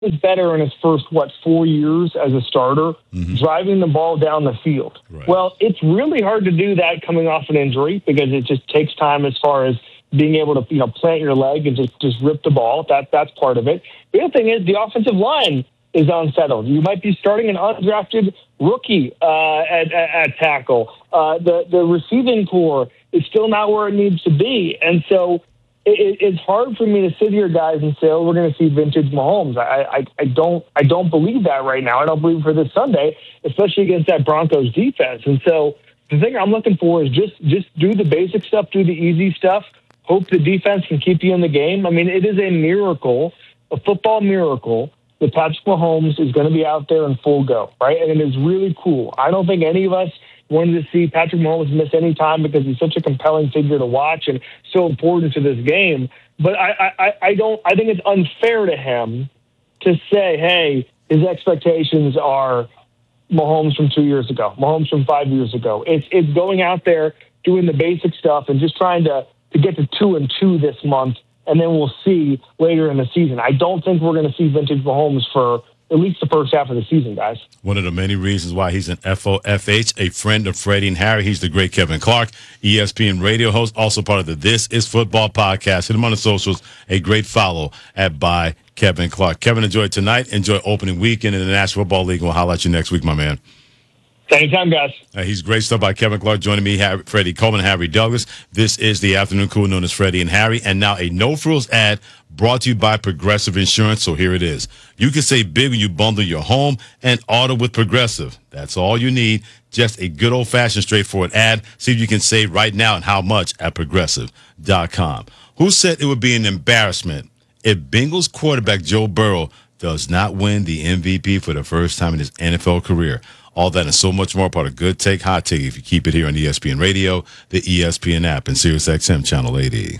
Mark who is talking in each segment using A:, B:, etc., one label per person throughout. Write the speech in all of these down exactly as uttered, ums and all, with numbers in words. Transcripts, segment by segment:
A: was better in his first, what, four years as a starter, mm-hmm. driving the ball down the field. Right. Well, it's really hard to do that coming off an injury because it just takes time as far as being able to, you know, plant your leg and just, just rip the ball. That, that's part of it. The other thing is the offensive line is unsettled. You might be starting an undrafted rookie uh, at, at, at tackle. Uh, the, the receiving core is still not where it needs to be. And so it, it's hard for me to sit here, guys, and say, oh, we're going to see vintage Mahomes. I, I, I don't I don't believe that right now. I don't believe for this Sunday, especially against that Broncos defense. And so the thing I'm looking for is just just do the basic stuff, do the easy stuff, hope the defense can keep you in the game. I mean, it is a miracle, a football miracle, that Patrick Mahomes is going to be out there in full go, right? And it is really cool. I don't think any of us wanted to see Patrick Mahomes miss any time because he's such a compelling figure to watch and so important to this game. But I, I, I don't. I think it's unfair to him to say, hey, his expectations are Mahomes from two years ago, Mahomes from five years ago. It's it's going out there, doing the basic stuff, and just trying to, to get to two and two this month, and then we'll see later in the season. I don't think we're going to see vintage Mahomes for at least the first half of the season, guys.
B: One of the many reasons why he's an F O F H, a friend of Freddie and Harry. He's the great Kevin Clark, E S P N radio host, also part of the This Is Football podcast. Hit him on the socials. A great follow at by Kevin Clark. Kevin, enjoy tonight. Enjoy opening weekend in the National Football League. We'll holler at you next week, my man.
A: Anytime, guys.
B: Uh, he's great stuff by Kevin Clark. Joining me, Harry, Freddie Coleman, Harry Douglas. This is the Afternoon Crew known as Freddie and Harry. And now a no-frills ad brought to you by Progressive Insurance. So here it is. You can save big when you bundle your home and auto with Progressive. That's all you need. Just a good old-fashioned straightforward ad. See if you can save right now and how much at Progressive dot com. Who said it would be an embarrassment if Bengals quarterback Joe Burrow does not win the M V P for the first time in his N F L career? All that and so much more part of Good Take, Hot Take if you keep it here on E S P N Radio, the E S P N app, and SiriusXM Channel eighty.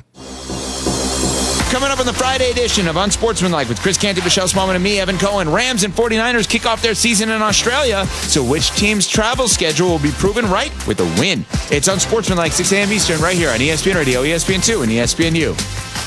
C: Coming up on the Friday edition of Unsportsmanlike with Chris Canty, Michelle Smallman, and me, Evan Cohen. Rams and 49ers kick off their season in Australia, so which team's travel schedule will be proven right with a win? It's Unsportsmanlike, six a.m. Eastern, right here on E S P N Radio, E S P N two, and E S P N U.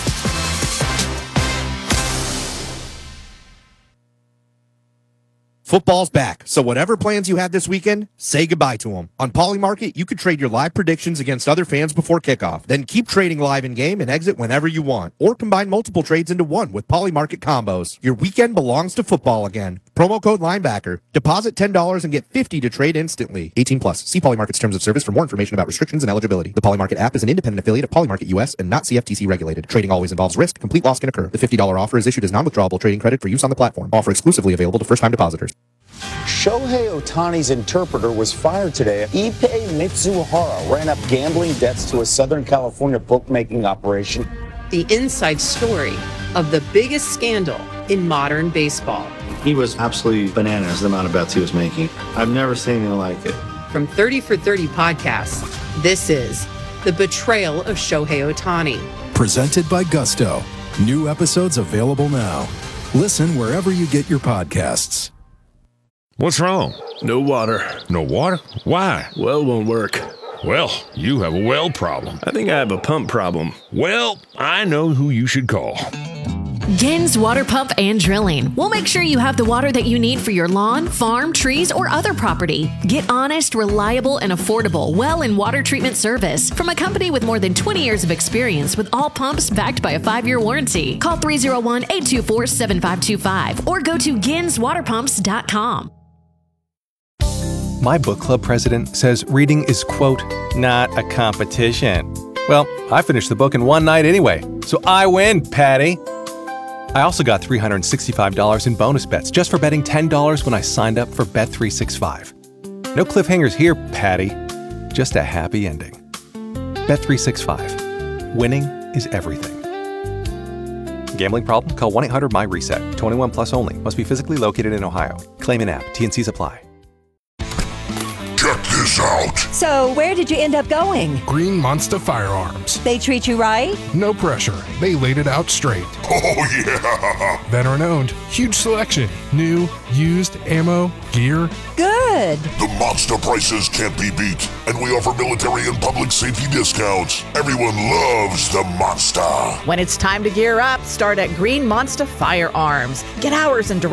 D: Football's back, so whatever plans you had this weekend, say goodbye to them. On Polymarket, you can trade your live predictions against other fans before kickoff. Then keep trading live in-game and exit whenever you want. Or combine multiple trades into one with Polymarket combos. Your weekend belongs to football again. Promo code Linebacker. Deposit ten dollars and get fifty dollars to trade instantly. eighteen plus. See Polymarket's terms of service for more information about restrictions and eligibility. The Polymarket app is an independent affiliate of Polymarket U S and not C F T C regulated. Trading always involves risk. Complete loss can occur. The fifty dollars offer is issued as non-withdrawable trading credit for use on the platform. Offer exclusively available to first-time depositors.
E: Shohei Ohtani's interpreter was fired today. Ippei Mitsuhara ran up gambling debts to a Southern California bookmaking operation.
F: The inside story of the biggest scandal in modern baseball.
G: He was absolutely bananas, the amount of bets he was making. I've never seen anything like it.
F: From thirty for thirty podcasts, this is The Betrayal of Shohei Ohtani.
H: Presented by Gusto. New episodes available now. Listen wherever you get your podcasts.
I: What's wrong?
J: No water.
I: No water? Why?
J: Well won't work.
I: Well, you have a well problem.
J: I think I have a pump problem.
I: Well, I know who you should call.
K: Gens Water Pump and Drilling. We'll make sure you have the water that you need for your lawn, farm, trees, or other property. Get honest, reliable, and affordable well and water treatment service from a company with more than twenty years of experience with all pumps backed by a five-year warranty. Call three oh one, eight two four, seven five two five or go to gens water pumps dot com.
L: My book club president says reading is, quote, not a competition. Well, I finished the book in one night anyway, so I win, Patty. I also got three hundred sixty-five dollars in bonus bets just for betting ten dollars when I signed up for Bet three sixty-five. No cliffhangers here, Patty. Just a happy ending. Bet three sixty-five. Winning is everything. Gambling problem? Call one eight hundred my reset. twenty-one plus only. Must be physically located in Ohio. Claim in app. T and C's apply.
M: Check this out.
N: So, where did you end up going?
O: Green Monster Firearms.
N: They treat you right?
O: No pressure. They laid it out straight.
M: Oh, yeah.
O: Veteran owned. Huge selection. New, used, ammo, gear.
N: Good. good.
M: The monster prices can't be beat, and we offer military and public safety discounts. Everyone loves the Monster.
P: When it's time to gear up, start at Green Monster Firearms. Get hours and